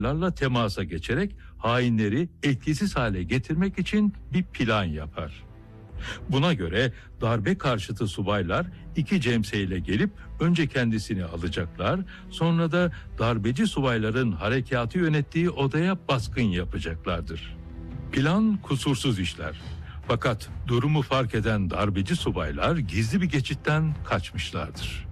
larla temasa geçerek hainleri etkisiz hale getirmek için bir plan yapar. Buna göre darbe karşıtı subaylar iki cemseyle gelip önce kendisini alacaklar, sonra da darbeci subayların harekatı yönettiği odaya baskın yapacaklardır. Plan kusursuz işler. Fakat durumu fark eden darbeci subaylar gizli bir geçitten kaçmışlardır.